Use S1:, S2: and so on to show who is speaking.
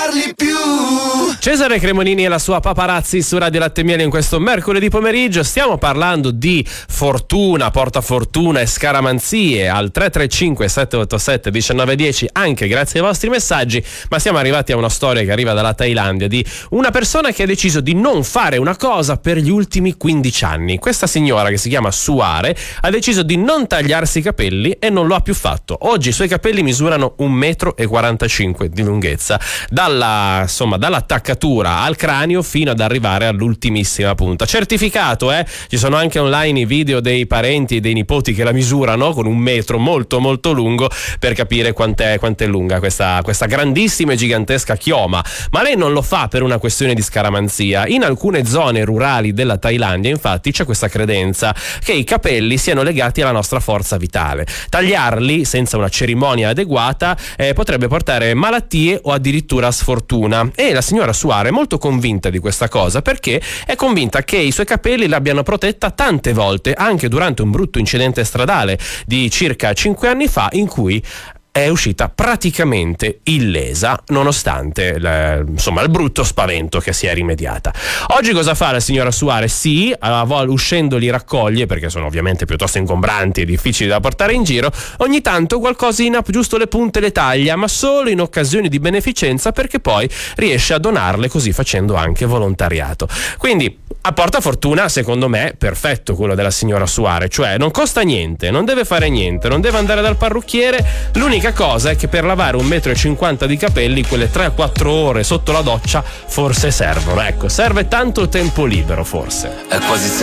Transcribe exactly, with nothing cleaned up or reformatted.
S1: parli più.
S2: Cesare Cremonini e la sua Paparazzi su Radio Latte e Miele in questo mercoledì pomeriggio. Stiamo parlando di fortuna, portafortuna e scaramanzie al tre tre cinque sette otto sette uno nove uno zero, anche grazie ai vostri messaggi. Ma siamo arrivati a una storia che arriva dalla Thailandia di una persona che ha deciso di non fare una cosa per gli ultimi quindici anni. Questa signora, che si chiama Suare, ha deciso di non tagliarsi i capelli e non lo ha più fatto. Oggi i suoi capelli misurano un metro e quarantacinque di lunghezza, dalla insomma dall'attaccatura al cranio fino ad arrivare all'ultimissima punta. Certificato, eh? Ci sono anche online i video dei parenti e dei nipoti che la misurano con un metro molto molto lungo per capire quant'è, quant'è lunga questa, questa grandissima e gigantesca chioma. Ma lei non lo fa per una questione di scaramanzia. In alcune zone rurali della Thailandia, infatti, c'è questa credenza che i capelli siano legati alla nostra forza vitale. Tagliarli senza una cerimonia adeguata eh, potrebbe portare malattie o addirittura sfortuna. E la signora Suare è molto convinta di questa cosa, perché è convinta che i suoi capelli l'abbiano protetta tante volte, anche durante un brutto incidente stradale di circa cinque anni fa, in cui è uscita praticamente illesa, nonostante l, insomma il brutto spavento che si è rimediata. Oggi cosa fa la signora Suare? Sì, a vol- uscendo li raccoglie, perché sono ovviamente piuttosto ingombranti e difficili da portare in giro. Ogni tanto qualcosina, giusto le punte, le taglia, ma solo in occasioni di beneficenza, perché poi riesce a donarle, così facendo anche volontariato. Quindi a porta fortuna, secondo me, perfetto quello della signora Suare, cioè non costa niente, non deve fare niente, non deve andare dal parrucchiere. L'unica cosa è che per lavare un metro e cinquanta di capelli, quelle tre quattro ore sotto la doccia forse servono. Ecco, serve tanto tempo libero, forse.
S1: È quasi